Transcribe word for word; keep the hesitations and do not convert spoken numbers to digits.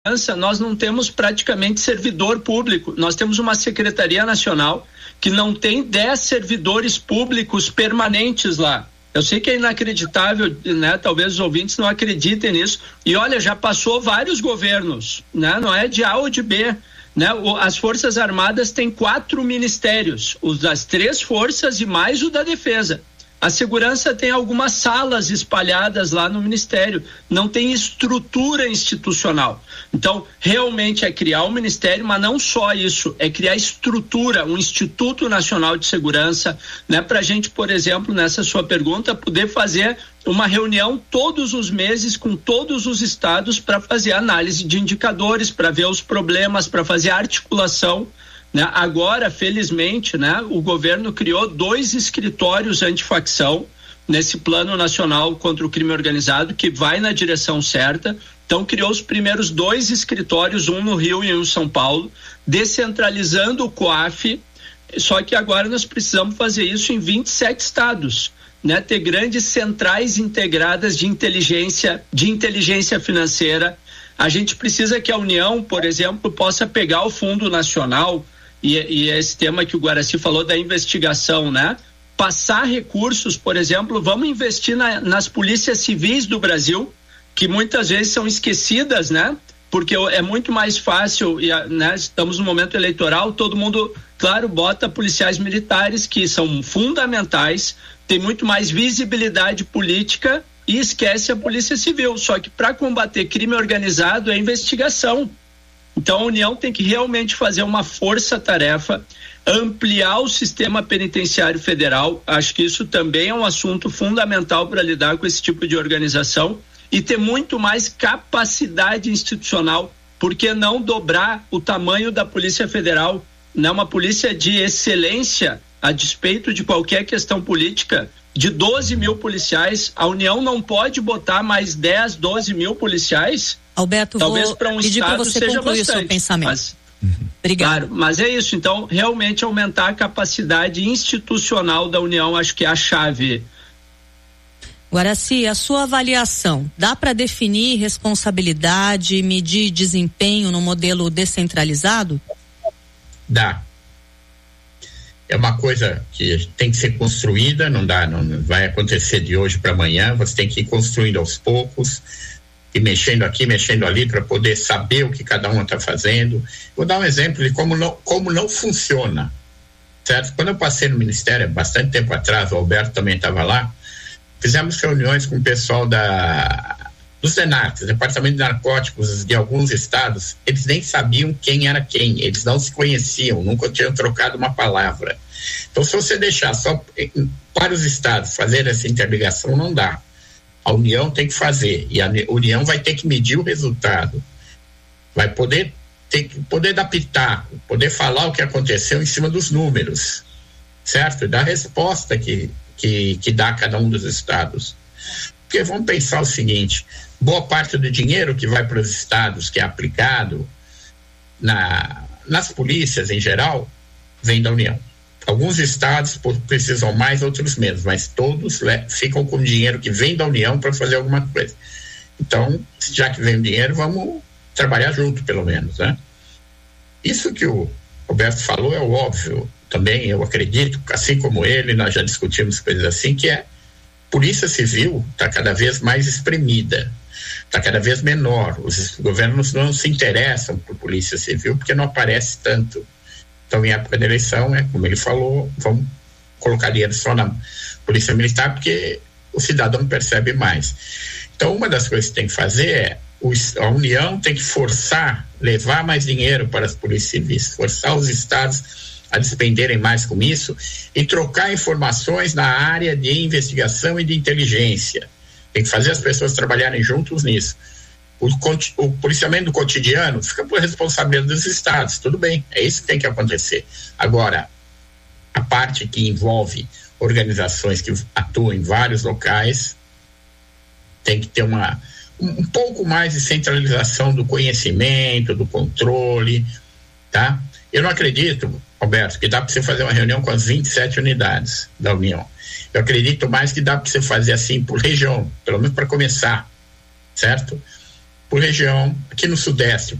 nós não temos praticamente servidor público. Nós temos uma Secretaria Nacional que não tem dez servidores públicos permanentes lá. Eu sei que é inacreditável, né? Talvez os ouvintes não acreditem nisso. E olha, já passou vários governos, né? Não é de A ou de B, né? As Forças Armadas têm quatro ministérios, os das três forças e mais o da Defesa. A segurança tem algumas salas espalhadas lá no Ministério, não tem estrutura institucional. Então, realmente é criar um ministério, mas não só isso, é criar estrutura, um Instituto Nacional de Segurança, né? Para a gente, por exemplo, nessa sua pergunta, poder fazer uma reunião todos os meses com todos os estados para fazer análise de indicadores, para ver os problemas, para fazer articulação. Né? Agora, felizmente, né, o governo criou dois escritórios antifacção nesse plano nacional contra o crime organizado, que vai na direção certa. Então, criou os primeiros dois escritórios, um no Rio e um em São Paulo, descentralizando o COAF, só que agora nós precisamos fazer isso em vinte e sete estados, né? Ter grandes centrais integradas de inteligência, de inteligência financeira. A gente precisa que a União, por exemplo, possa pegar o Fundo Nacional E, e esse tema que o Guaraci falou da investigação, né? Passar recursos, por exemplo, vamos investir na, nas polícias civis do Brasil, que muitas vezes são esquecidas, né? Porque é muito mais fácil, né? Estamos no momento eleitoral, todo mundo, claro, bota policiais militares que são fundamentais, tem muito mais visibilidade política e esquece a polícia civil. Só que para combater crime organizado é investigação. Então a União tem que realmente fazer uma força-tarefa, ampliar o sistema penitenciário federal. Acho que isso também é um assunto fundamental para lidar com esse tipo de organização e ter muito mais capacidade institucional. Por que não dobrar o tamanho da Polícia Federal? Né? Uma polícia de excelência, a despeito de qualquer questão política, de doze mil policiais. A União não pode botar mais dez, doze mil policiais? Alberto, talvez vou para um pedir para você seja concluir bastante, o seu pensamento. Mas, Obrigada. Claro, mas é isso. Então, realmente aumentar a capacidade institucional da União, acho que é a chave. Guaraci, a sua avaliação, dá para definir responsabilidade, medir desempenho no modelo descentralizado? Dá. É uma coisa que tem que ser construída, não dá, não vai acontecer de hoje para amanhã, você tem que ir construindo aos poucos, e mexendo aqui, mexendo ali, para poder saber o que cada um está fazendo. Vou dar um exemplo de como não, como não funciona, certo? Quando eu passei no Ministério, bastante tempo atrás, o Alberto também estava lá, fizemos reuniões com o pessoal da, dos DENARCs, Departamento de Narcóticos de alguns estados. Eles nem sabiam quem era quem, eles não se conheciam, nunca tinham trocado uma palavra. Então, se você deixar só para os estados fazer essa interligação, não dá. A União tem que fazer, e a União vai ter que medir o resultado, vai poder ter que poder dar pitaco, poder falar o que aconteceu em cima dos números, certo? E dar a resposta que, que, que dá a cada um dos estados. Porque vamos pensar o seguinte, boa parte do dinheiro que vai para os estados, que é aplicado na, nas polícias em geral, vem da União. Alguns estados precisam mais, outros menos, mas todos le- ficam com dinheiro que vem da União para fazer alguma coisa. Então, já que vem o dinheiro, vamos trabalhar junto, pelo menos, né? Isso que o Roberto falou é o óbvio. Também eu acredito, assim como ele, nós já discutimos coisas assim, que é Polícia Civil está cada vez mais espremida, está cada vez menor. Os governos não se interessam por Polícia Civil porque não aparece tanto. Então, em época da eleição, é como ele falou, vamos colocar dinheiro só na Polícia Militar, porque o cidadão percebe mais. Então, uma das coisas que tem que fazer é, a União tem que forçar, levar mais dinheiro para as polícias civis, forçar os estados a despenderem mais com isso e trocar informações na área de investigação e de inteligência. Tem que fazer as pessoas trabalharem juntos nisso. O, o policiamento do cotidiano fica por responsabilidade dos estados, tudo bem, é isso que tem que acontecer. Agora, a parte que envolve organizações que atuam em vários locais tem que ter uma, um, um pouco mais de centralização do conhecimento, do controle, tá? Eu não acredito, Roberto, que dá para você fazer uma reunião com as vinte e sete unidades da União. Eu acredito mais que dá para você fazer assim por região, pelo menos para começar, certo? por região. Aqui no Sudeste,